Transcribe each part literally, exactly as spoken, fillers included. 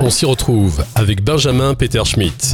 on s'y retrouve avec Benjamin Peter-Schmidt.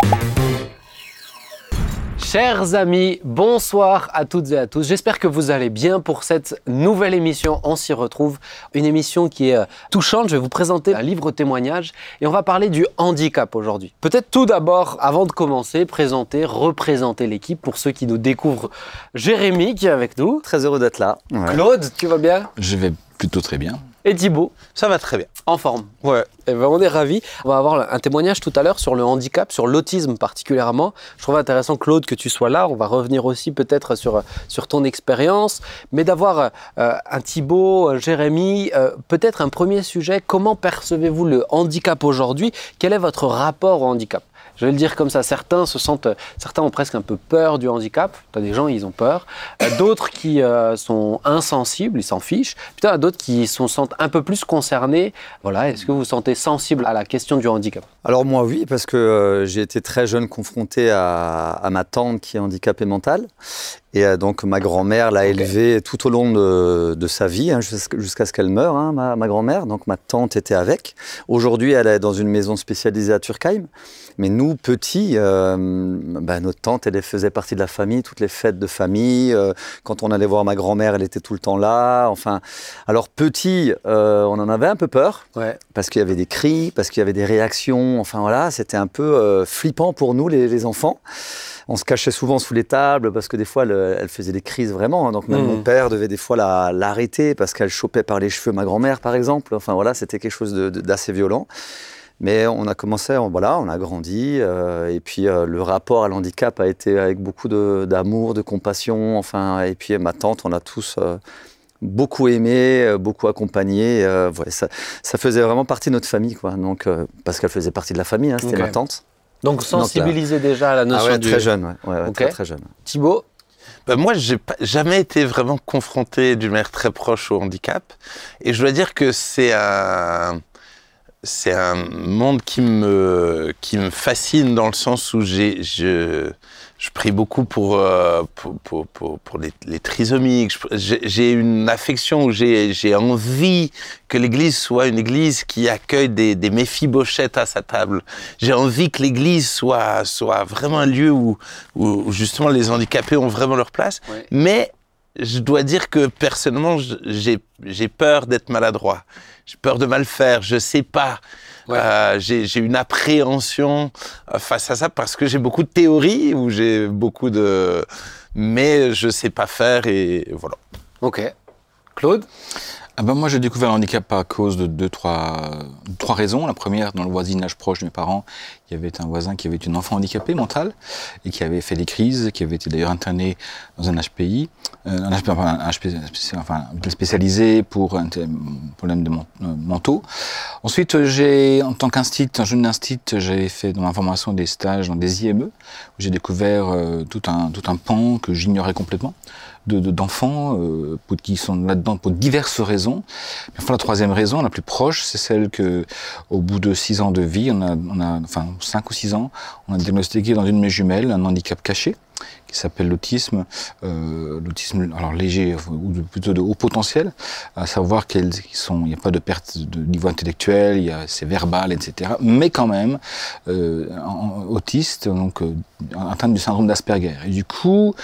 Chers amis, bonsoir à toutes et à tous. J'espère que vous allez bien pour cette nouvelle émission. On s'y retrouve, une émission qui est touchante. Je vais vous présenter un livre témoignage et on va parler du handicap aujourd'hui. Peut-être tout d'abord, avant de commencer, présenter, représenter l'équipe pour ceux qui nous découvrent. Jérémy qui est avec nous. Très heureux d'être là. Ouais. Claude, tu vas bien? Je vais plutôt très bien. Et Thibaut? Ça va très bien. En forme? Ouais. Et ben on est ravis. On va avoir un témoignage tout à l'heure sur le handicap, sur l'autisme particulièrement. Je trouve intéressant, Claude, que tu sois là. On va revenir aussi peut-être sur, sur ton expérience. Mais d'avoir euh, un Thibaut, un Jérémy, euh, peut-être un premier sujet. Comment percevez-vous le handicap aujourd'hui? Quel est votre rapport au handicap? Je vais le dire comme ça, certains se sentent, certains ont presque un peu peur du handicap. Tu as des gens, ils ont peur. Euh, d'autres qui euh, sont insensibles, ils s'en fichent. Puis tu as d'autres qui se sentent un peu plus concernés. Voilà, est-ce que vous vous sentez sensible à la question du handicap? Alors moi oui, parce que euh, j'ai été très jeune confronté à, à ma tante qui est handicapée mentale. Et euh, donc ma grand-mère l'a okay. élevée tout au long de, de sa vie, hein, jusqu'à, jusqu'à ce qu'elle meure, hein, ma, ma grand-mère. Donc ma tante était avec. Aujourd'hui, elle est dans une maison spécialisée à Turkheim. Mais nous, petits, euh, bah, notre tante, elle faisait partie de la famille, toutes les fêtes de famille. Euh, quand on allait voir ma grand-mère, elle était tout le temps là. Enfin, alors petits, euh, on en avait un peu peur, ouais. parce qu'il y avait des cris, parce qu'il y avait des réactions. Enfin voilà, c'était un peu euh, flippant pour nous, les, les enfants. On se cachait souvent sous les tables parce que des fois, elle, elle faisait des crises vraiment. Hein. Donc même mmh. mon père devait des fois la, l'arrêter parce qu'elle chopait par les cheveux ma grand-mère, par exemple. Enfin voilà, c'était quelque chose de, de, d'assez violent. Mais on a commencé, on, voilà, on a grandi. Euh, et puis euh, le rapport à l'handicap a été avec beaucoup de, d'amour, de compassion. Enfin, et puis ma tante, on a tous euh, beaucoup aimé, beaucoup accompagné. Euh, ouais, ça, ça faisait vraiment partie de notre famille, quoi. Donc, euh, parce qu'elle faisait partie de la famille, hein, c'était okay. ma tante. Donc sensibiliser Donc, déjà à la notion ah ouais, du... très jeune, ouais, ouais, ouais okay. très, très jeune. Thibaut? Ben moi, j'ai pas, jamais été vraiment confronté d'une manière très proche au handicap. Et je dois dire que c'est un, c'est un monde qui me, qui me fascine dans le sens où j'ai, je, je prie beaucoup pour, euh, pour, pour, pour, pour les, les trisomiques. J'ai, j'ai une affection où j'ai, j'ai envie que l'Église soit une Église qui accueille des, des Méphibosheth à sa table. J'ai envie que l'Église soit, soit vraiment un lieu où, où justement les handicapés ont vraiment leur place. Oui. Mais je dois dire que personnellement, j'ai, j'ai peur d'être maladroit. J'ai peur de mal faire. Je sais pas. Ouais. Euh, j'ai, j'ai une appréhension face à ça parce que j'ai beaucoup de théories ou j'ai beaucoup de, mais je sais pas faire et voilà. Ok. Claude? Ah ben moi, j'ai découvert le handicap à cause de deux, trois, trois raisons. La première, dans le voisinage proche de mes parents, il y avait un voisin qui avait une enfant handicapée mentale et qui avait fait des crises, qui avait été d'ailleurs interné dans un H P I, euh, un H P I, enfin, un H P I, enfin, spécialisé pour un problème de mentaux. Ensuite, j'ai, en tant qu'instit, un jeune instit, j'ai fait dans ma formation des stages dans des I M E, où j'ai découvert euh, tout un, tout un pan que j'ignorais complètement. De, de, d'enfants euh, pour, qui sont là-dedans pour diverses raisons. Mais enfin, la troisième raison, la plus proche, c'est celle que, au bout de six ans de vie, on a, on a, enfin cinq ou six ans, on a diagnostiqué dans une de mes jumelles un handicap caché qui s'appelle l'autisme, euh, l'autisme alors léger ou plutôt de haut potentiel, à savoir qu'il n'y a pas de perte de niveau intellectuel, il y a, c'est verbal, et cetera. Mais quand même, euh, autiste, donc euh, atteint du syndrome d'Asperger. Et du coup,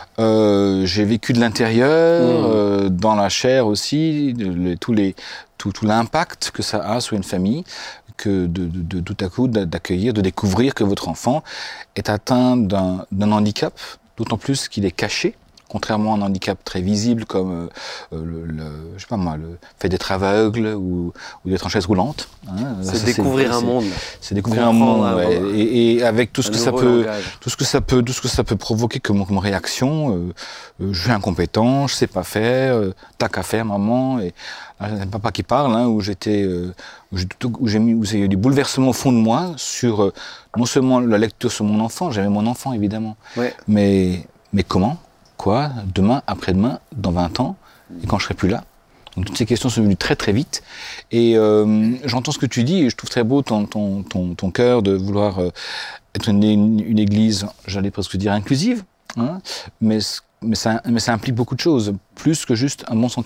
euh, j'ai vécu de l'intérieur, mmh. euh, dans la chair aussi, de, de, tous les, tout, tout l'impact que ça a sur une famille, que de, de, de tout à coup d'accueillir, de découvrir que votre enfant est atteint d'un, d'un handicap, d'autant plus qu'il est caché, contrairement à un handicap très visible comme euh, le, le, je sais pas moi, le fait d'être aveugle ou, ou d'être en chaise roulante. Hein. C'est ça, découvrir c'est, un c'est, monde. C'est découvrir un monde, ouais. et, et avec tout ce que ça peut, langage. tout ce que ça peut, tout ce que ça peut provoquer comme, comme réaction. Euh, euh, je suis incompétent, je sais pas faire, euh, t'as qu'à faire, maman. Et là, j'ai un papa qui parle, hein, où j'étais, euh, où j'ai, où j'ai mis, où j'ai eu des bouleversements au fond de moi sur euh, non seulement la lecture sur mon enfant, j'avais mon enfant évidemment, ouais. mais mais comment? Quoi, demain, après-demain, dans vingt ans, et quand je serai plus là. Donc toutes ces questions sont venues très très vite. Et euh, j'entends ce que tu dis, et je trouve très beau ton, ton, ton, ton cœur de vouloir euh, être une, une, une église, j'allais presque dire inclusive, hein, mais, mais, ça, mais ça implique beaucoup de choses, plus que juste un bon sentiment.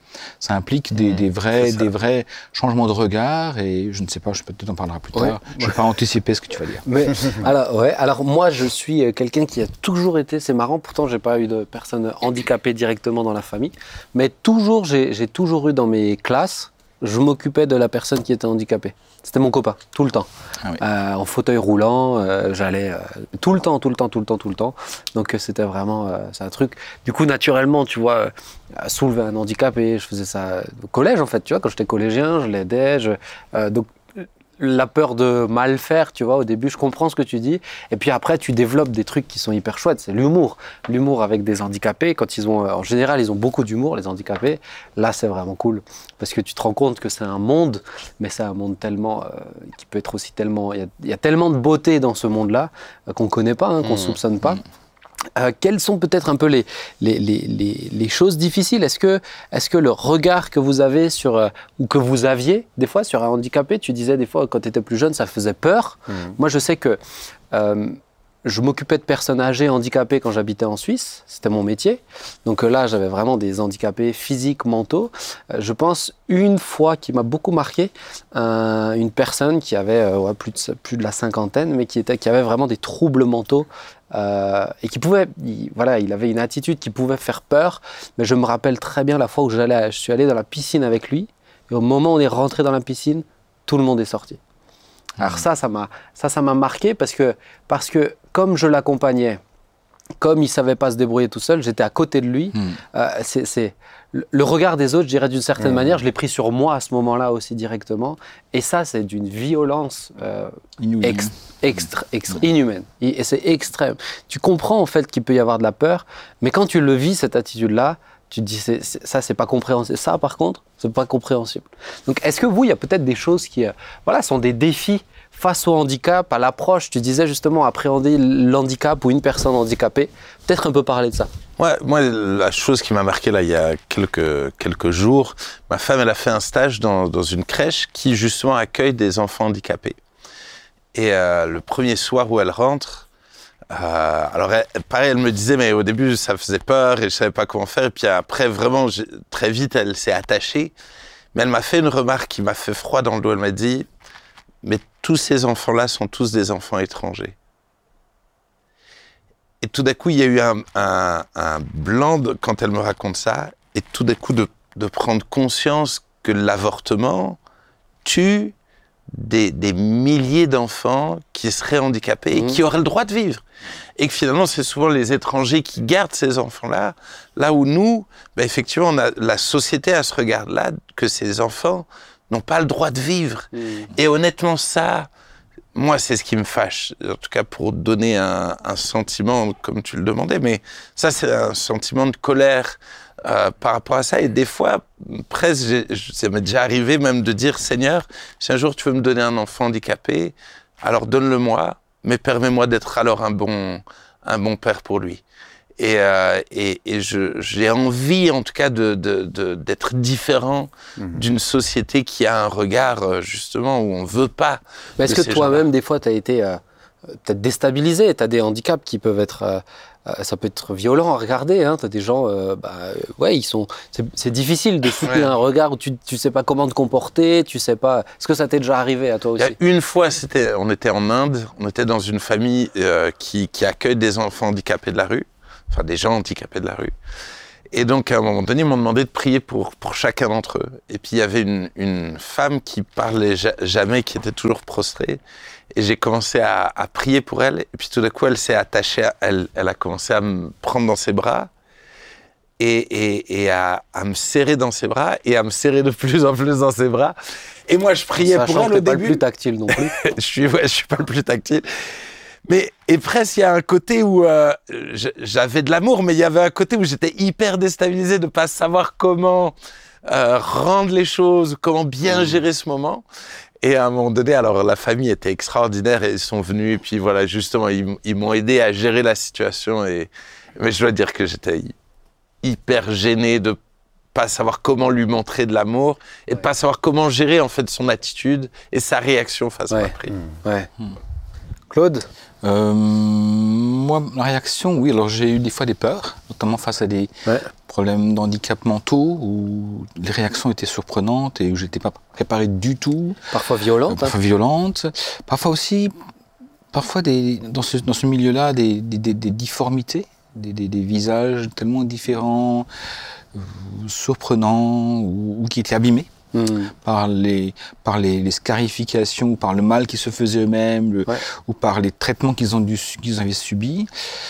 Ça implique des, des, vrais, des vrais changements de regard et je ne sais pas, je peut-être en parlera plus tard. Ouais. Je ne vais pas anticiper ce que tu vas dire. Mais, alors, ouais, alors moi, je suis quelqu'un qui a toujours été, c'est marrant, pourtant je n'ai pas eu de personnes handicapées directement dans la famille, mais toujours, j'ai, j'ai toujours eu dans mes classes, je m'occupais de la personne qui était handicapée. C'était mon copain, tout le temps. Ah oui. euh, en fauteuil roulant, euh, j'allais euh, tout le temps, tout le temps, tout le temps, tout le temps. Donc euh, c'était vraiment, euh, c'est un truc. Du coup, naturellement, tu vois, euh, soulever un handicap et je faisais ça au collège en fait. Tu vois, quand j'étais collégien, je l'aidais. Je, euh, donc la peur de mal faire, tu vois, au début, je comprends ce que tu dis. Et puis après, tu développes des trucs qui sont hyper chouettes. C'est l'humour. L'humour avec des handicapés. Quand ils ont, en général, ils ont beaucoup d'humour, les handicapés. Là, c'est vraiment cool. Parce que tu te rends compte que c'est un monde, mais c'est un monde tellement, euh, qui peut être aussi tellement, il y a, il y a tellement de beauté dans ce monde-là, euh, qu'on ne connaît pas, hein, qu'on ne mmh. soupçonne pas. Mmh. Euh, quelles sont peut-être un peu les, les, les, les, les choses difficiles ? Est-ce que, est-ce que le regard que vous avez sur, euh, ou que vous aviez des fois sur un handicapé, tu disais des fois quand tu étais plus jeune, ça faisait peur. Mmh. Moi, je sais que euh, je m'occupais de personnes âgées handicapées quand j'habitais en Suisse. C'était mon métier. Donc euh, là, j'avais vraiment des handicapés physiques, mentaux. Euh, je pense une fois qui m'a beaucoup marqué, euh, une personne qui avait euh, ouais, plus, de, plus de la cinquantaine, mais qui, était, qui avait vraiment des troubles mentaux. Euh, et qui pouvait, il, voilà, il avait une attitude qui pouvait faire peur, mais je me rappelle très bien la fois où j'allais, je suis allé dans la piscine avec lui, et au moment où on est rentré dans la piscine, tout le monde est sorti. Alors ça, ça m'a, ça, ça m'a marqué parce que, parce que comme je l'accompagnais, comme il ne savait pas se débrouiller tout seul, j'étais à côté de lui. Mmh. Euh, c'est, c'est, le regard des autres, je dirais d'une certaine mmh. manière, je l'ai pris sur moi à ce moment-là aussi directement. Et ça, c'est d'une violence euh, ex, extra, extra, mmh. inhumaine. Et c'est extrême. Tu comprends en fait qu'il peut y avoir de la peur, mais quand tu le vis, cette attitude-là, tu te dis, c'est, c'est, ça, c'est pas compréhensible. Ça, par contre, c'est pas compréhensible. Donc, est-ce que vous, il y a peut-être des choses qui, euh, voilà, sont des défis face au handicap, à l'approche, tu disais justement appréhender l'handicap ou une personne handicapée, peut-être un peu parler de ça. Ouais, moi, la chose qui m'a marqué là, il y a quelques, quelques jours, ma femme, elle a fait un stage dans, dans une crèche qui justement accueille des enfants handicapés. Et euh, le premier soir où elle rentre, euh, alors elle, pareil, elle me disait, mais au début, ça faisait peur et je savais pas comment faire. Et puis après, vraiment, très vite, elle s'est attachée. Mais elle m'a fait une remarque qui m'a fait froid dans le dos. Elle m'a dit, mais tous ces enfants-là sont tous des enfants étrangers. Et tout d'un coup, il y a eu un, un, un blanc de, quand elle me raconte ça, et tout d'un coup de, de prendre conscience que l'avortement tue des, des milliers d'enfants qui seraient handicapés et mmh. qui auraient le droit de vivre. Et que finalement, c'est souvent les étrangers qui gardent ces enfants-là, là où nous, ben effectivement, on a, la société a ce regard-là, que ces enfants n'ont pas le droit de vivre. Mmh. Et honnêtement, ça, moi, c'est ce qui me fâche. En tout cas, pour donner un, un sentiment, comme tu le demandais, mais ça, c'est un sentiment de colère euh, par rapport à ça. Et des fois, presque, j'ai, ça m'est déjà arrivé même de dire, Seigneur, si un jour tu veux me donner un enfant handicapé, alors donne-le-moi, mais permets-moi d'être alors un bon, un bon père pour lui. Et, euh, et, et je, j'ai envie, en tout cas, de, de, de, d'être différent mmh. d'une société qui a un regard, justement, où on ne veut pas. Mais est-ce que toi-même, gens-là. Des fois, tu as été euh, peut-être déstabilisé ? Tu as des handicaps qui peuvent être... Euh, euh, ça peut être violent à regarder. Hein. Tu as des gens... Euh, bah, ouais, ils sont... C'est, c'est difficile de soutenir ouais. un regard où tu ne sais pas comment te comporter, tu sais pas... Est-ce que ça t'est déjà arrivé à toi aussi ? Il y a une fois, c'était, on était en Inde, on était dans une famille euh, qui, qui accueille des enfants handicapés de la rue. Enfin, des gens handicapés de la rue. Et donc, à un moment donné, ils m'ont demandé de prier pour, pour chacun d'entre eux. Et puis, il y avait une, une femme qui parlait ja- jamais, qui était toujours prostrée. Et j'ai commencé à, à prier pour elle. Et puis, tout d'un coup, elle s'est attachée à elle. Elle a commencé à me prendre dans ses bras et, et, et à, à me serrer dans ses bras et à me serrer de plus en plus dans ses bras. Et moi, je priais Sachant pour elle que au t'es début. pas le plus tactile non plus. je suis, ouais, je suis pas le plus tactile. Mais, et presque, il y a un côté où euh, j'avais de l'amour, mais il y avait un côté où j'étais hyper déstabilisé de ne pas savoir comment euh, rendre les choses, comment bien gérer ce moment. Et à un moment donné, alors la famille était extraordinaire et ils sont venus, et puis voilà, justement, ils, ils m'ont aidé à gérer la situation. Et, mais je dois dire que j'étais hyper gêné de pas savoir comment lui montrer de l'amour et ouais. de pas savoir comment gérer en fait son attitude et sa réaction face ouais. à ma prière. Mmh. Ouais. Mmh. Claude? Euh, moi, la réaction, oui, alors j'ai eu des fois des peurs, notamment face à des Ouais. problèmes d'handicap mentaux, où les réactions étaient surprenantes et où je n'étais pas préparé du tout. Parfois Euh, violente. hein. parfois violentes, parfois aussi, parfois des, dans ce, dans ce milieu-là, des, des, des, des difformités, des, des, des visages tellement différents, euh, surprenants, ou, ou qui étaient abîmés Hmm. par les, par les, les scarifications, ou par le mal qu'ils se faisaient eux-mêmes, le- Ouais. ou par les traitements qu'ils ont dû, qu'ils avaient subis.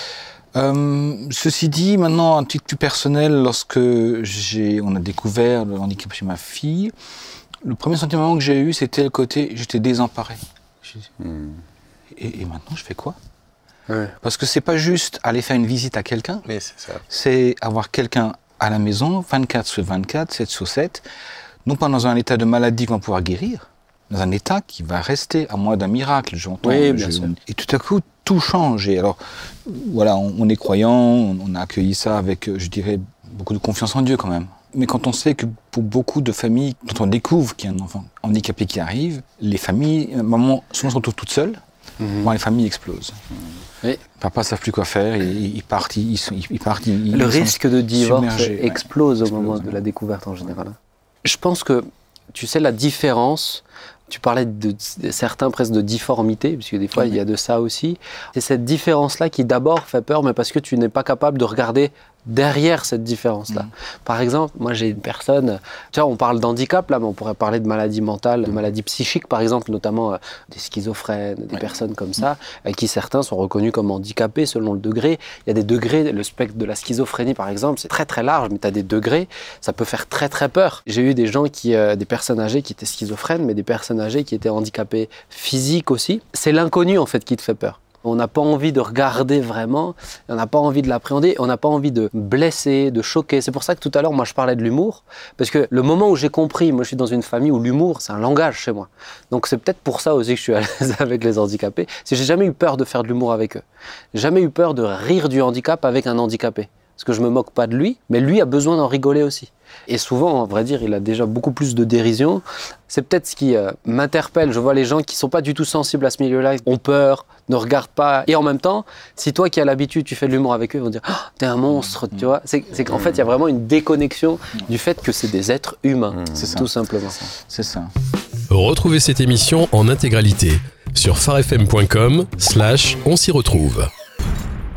Euh, ceci dit, maintenant, un titre plus personnel, lorsque j'ai, on a découvert le handicap chez ma fille, le premier sentiment que j'ai eu, c'était le côté, j'étais désemparé. J'ai- Hmm. Et, et maintenant, je fais quoi? Ouais. Parce que c'est pas juste aller faire une visite à quelqu'un, Mais c'est ça. c'est avoir quelqu'un à la maison, vingt-quatre sur vingt-quatre, sept sur sept, non pas dans un état de maladie qu'on va pouvoir guérir, dans un état qui va rester à moins d'un miracle, j'entends. Oui, bien Je- sûr. Et tout à coup, tout change. Et alors, voilà, on, on est croyant, on, on a accueilli ça avec, euh, je dirais, beaucoup de confiance en Dieu quand même. Mais quand on sait que pour beaucoup de familles, quand on découvre qu'il y a un enfant handicapé qui arrive, les familles, euh, maman, souvent se retrouvent toutes seules, Mhm. bon, les familles explosent. Oui. Papa ne savent plus quoi faire, ils, ils partent, ils, sont- ils, ils partent, ils, Le ils sont risque de divorce submergés, ouais. explose au Explose, moment ouais. de la découverte en général. Je pense que, tu sais, la différence, tu parlais de, de certains presque de difformité, puisque des fois Oui. il y a de ça aussi, c'est cette différence-là qui d'abord fait peur, mais parce que tu n'es pas capable de regarder derrière cette différence-là. Mhm. Par exemple, moi j'ai une personne, tu vois, on parle d'handicap là, mais on pourrait parler de maladie mentale, de maladie psychique par exemple, notamment euh, des schizophrènes, des Ouais. personnes comme ça, avec qui certains sont reconnus comme handicapés selon le degré. Il y a des degrés, le spectre de la schizophrénie par exemple, c'est très très large, mais tu as des degrés, ça peut faire très très peur. J'ai eu des gens qui, euh, des personnes âgées qui étaient schizophrènes, mais des personnes âgées qui étaient handicapées physiques aussi. C'est l'inconnu en fait qui te fait peur. On n'a pas envie de regarder vraiment, on n'a pas envie de l'appréhender, on n'a pas envie de blesser, de choquer. C'est pour ça que tout à l'heure, moi, je parlais de l'humour, parce que le moment où j'ai compris, moi, je suis dans une famille où l'humour, c'est un langage chez moi. Donc, c'est peut-être pour ça aussi que je suis à l'aise avec les handicapés. C'est que j'ai jamais eu peur de faire de l'humour avec eux. J'ai jamais eu peur de rire du handicap avec un handicapé. Parce que je me moque pas de lui, mais lui a besoin d'en rigoler aussi. Et souvent, à vrai dire, il a déjà beaucoup plus de dérision. C'est peut-être ce qui euh, m'interpelle. Je vois les gens qui sont pas du tout sensibles à ce milieu-là, ont peur, ne regardent pas. Et en même temps, si toi qui as l'habitude, tu fais de l'humour avec eux, ils vont dire oh, « t'es un monstre », tu vois. C'est, c'est qu'en fait, il y a vraiment une déconnexion du fait que c'est des êtres humains, C'est ça. tout simplement. C'est ça. Retrouvez cette émission en intégralité sur farfm point com slash on s'y retrouve.